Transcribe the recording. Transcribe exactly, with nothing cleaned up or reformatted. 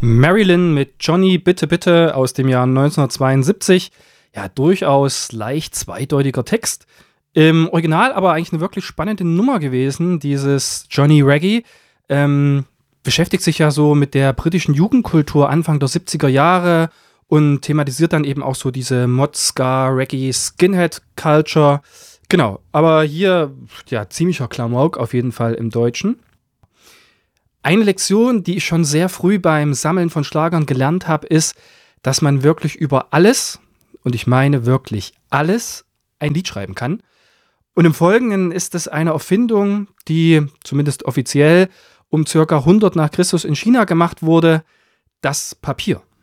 Marilyn mit Johnny Bitte Bitte aus dem Jahr neunzehnhundertzweiundsiebzig. Ja, durchaus leicht zweideutiger Text. Im Original aber eigentlich eine wirklich spannende Nummer gewesen, dieses Johnny Reggae. Ähm, beschäftigt sich ja so mit der britischen Jugendkultur Anfang der siebziger Jahre und thematisiert dann eben auch so diese Mod, Ska, Reggae, Skinhead-Culture. Genau, aber hier, ja, ziemlicher Klamauk auf jeden Fall im Deutschen. Eine Lektion, die ich schon sehr früh beim Sammeln von Schlagern gelernt habe, ist, dass man wirklich über alles, und ich meine wirklich alles, ein Lied schreiben kann. Und im Folgenden ist es eine Erfindung, die zumindest offiziell um circa hundert nach Christus in China gemacht wurde, das Papier.